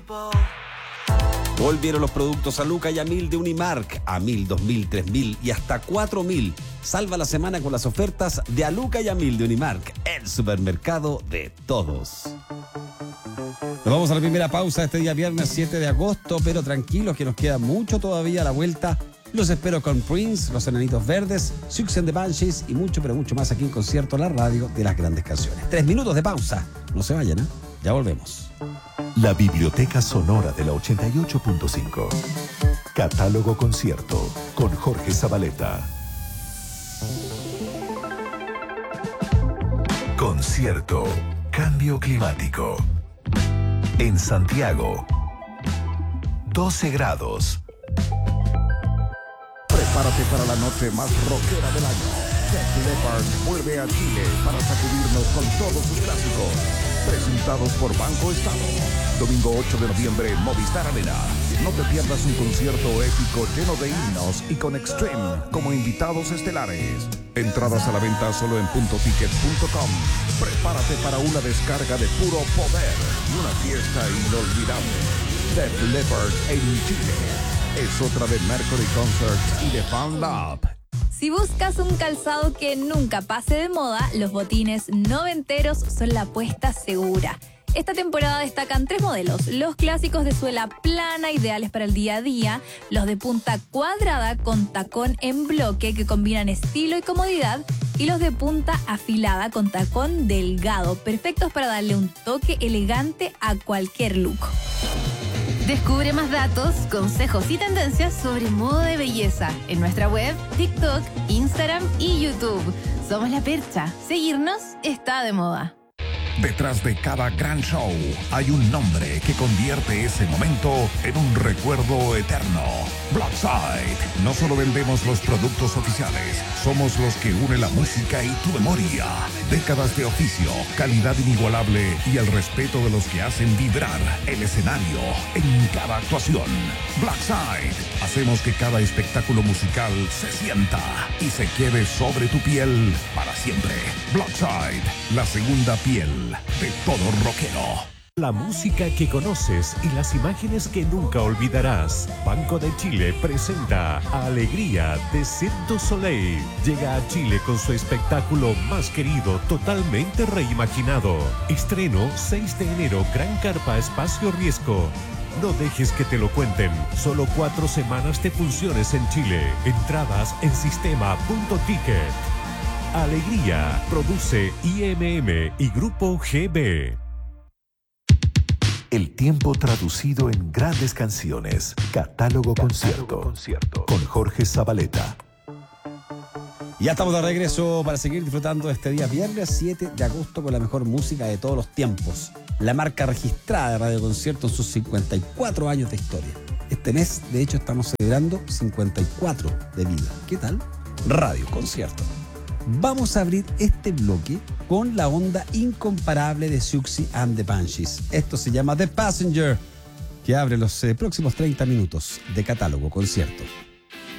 Volvieron los productos a Luca y a 1000 de Unimark, a 1000, 2000, 3000 y hasta 4000. Salva la semana con las ofertas de Aluca y a 1000 de Unimark, el supermercado de todos. Nos vamos a la primera pausa este día viernes 7 de agosto, pero tranquilos que nos queda mucho todavía a la vuelta. Los espero con Prince, Los Enanitos Verdes, Siouxsie and the Banshees y mucho, pero mucho más aquí en Concierto, la radio de las grandes canciones. 3 minutos de pausa. No se vayan, ¿eh? Ya volvemos. La Biblioteca Sonora de la 88.5. Catálogo Concierto con Jorge Zabaleta. Concierto. Cambio climático. En Santiago, 12 grados. Prepárate para la noche más rockera del año. Def Leppard vuelve a Chile para sacudirnos con todos sus clásicos. Presentados por Banco Estado. Domingo 8 de noviembre en Movistar Arena. No te pierdas un concierto épico lleno de himnos y con Extreme como invitados estelares. Entradas a la venta solo en puntoticket.com. Prepárate para una descarga de puro poder y una fiesta inolvidable. Def Leppard en Chile. Es otra de Mercury Concerts y de Fan Lab. Si buscas un calzado que nunca pase de moda, los botines noventeros son la apuesta segura. Esta temporada destacan 3 modelos: los clásicos de suela plana, ideales para el día a día; los de punta cuadrada con tacón en bloque, que combinan estilo y comodidad; y los de punta afilada con tacón delgado, perfectos para darle un toque elegante a cualquier look. Descubre más datos, consejos y tendencias sobre moda de belleza en nuestra web, TikTok, Instagram y YouTube. Somos La Percha. Seguirnos está de moda. Detrás de cada gran show hay un nombre que convierte ese momento en un recuerdo eterno. Blackside. No solo vendemos los productos oficiales, somos los que unen la música y tu memoria. Décadas de oficio, calidad inigualable y el respeto de los que hacen vibrar el escenario en cada actuación. Blackside. Hacemos que cada espectáculo musical se sienta y se quede sobre tu piel para siempre. Blackside, la segunda piel de todo rockero. La música que conoces y las imágenes que nunca olvidarás. Banco de Chile presenta Alegría de Cirque du Soleil. Llega a Chile con su espectáculo más querido, totalmente reimaginado. Estreno 6 de enero, Gran Carpa Espacio Riesgo. No dejes que te lo cuenten. Solo 4 semanas de funciones en Chile. Entradas en sistema.ticket. Alegría. Produce IMM y Grupo GB. El tiempo traducido en grandes canciones. Catálogo Concierto. Con Jorge Zabaleta. Ya estamos de regreso para seguir disfrutando este día viernes 7 de agosto con la mejor música de todos los tiempos. La marca registrada de Radio Concierto en sus 54 años de historia. Este mes, de hecho, estamos celebrando 54 de vida. ¿Qué tal? Radio Concierto. Vamos a abrir este bloque con la onda incomparable de Siouxsie and the Banshees. Esto se llama The Passenger, que abre los próximos 30 minutos de Catálogo Concierto.